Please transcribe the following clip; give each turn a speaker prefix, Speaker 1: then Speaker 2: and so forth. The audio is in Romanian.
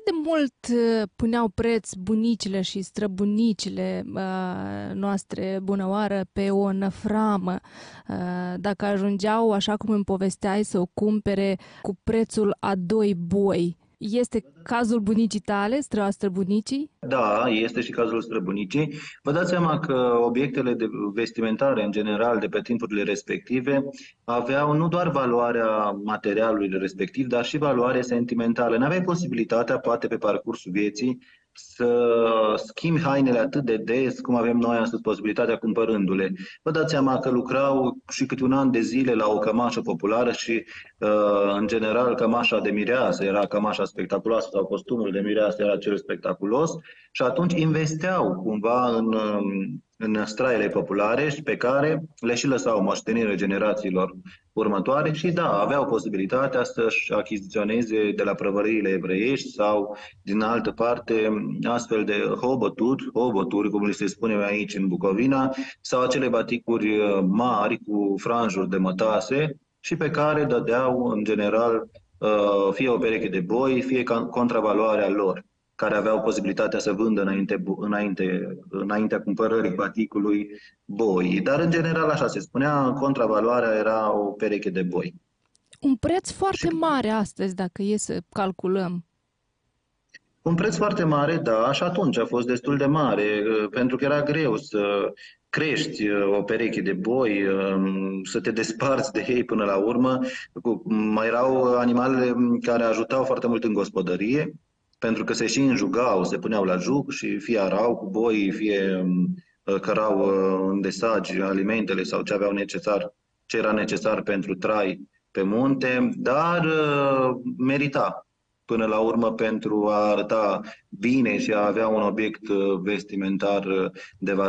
Speaker 1: de mult puneau preț bunicile și străbunicile noastre bunăoară pe o năframă, dacă ajungeau, așa cum îmi povesteai, să o cumpere cu prețul a doi boi? Este cazul bunicii tale, străbunicii?
Speaker 2: Da, este și cazul străbunicii. Vă dați seama că obiectele de vestimentare, în general, de pe timpurile respective, aveau nu doar valoarea materialului respectiv, dar și valoare sentimentală. N-aveai posibilitatea, poate pe parcursul vieții, să schimbi hainele atât de des cum avem noi astăzi posibilitatea cumpărându-le. Vă dați seama că lucrau și câte un an de zile la o cămașă populară și, în general, cămașa de mireasă era cămașa spectaculoasă sau costumul de mireasă era cel spectaculos și atunci investeau cumva în straiele populare și pe care le și lăsau moștenire generațiilor următoare și da, aveau posibilitatea să-și achiziționeze de la prăvăriile evreiești sau din altă parte astfel de hoboturi, cum li se spune aici în Bucovina, sau acele baticuri mari cu franjuri de mătase și pe care dădeau în general fie o pereche de boi, fie contravaloarea lor, care aveau posibilitatea să vândă înaintea cumpărării baticului boi. Dar în general, așa se spunea, contravaloarea era o pereche de boi.
Speaker 1: Un preț foarte
Speaker 2: Și
Speaker 1: mare astăzi, dacă e să calculăm.
Speaker 2: un preț foarte mare, da, și atunci a fost destul de mare, pentru că era greu să crești o pereche de boi, să te desparți de ei până la urmă. Mai erau animalele care ajutau foarte mult în gospodărie, pentru că se și înjugau, se puneau la jug și fie arau cu boi, fie cărau în desagi alimentele sau ce era necesar pentru trai pe munte, dar merita până la urmă pentru a arăta bine și a avea un obiect vestimentar de valoare.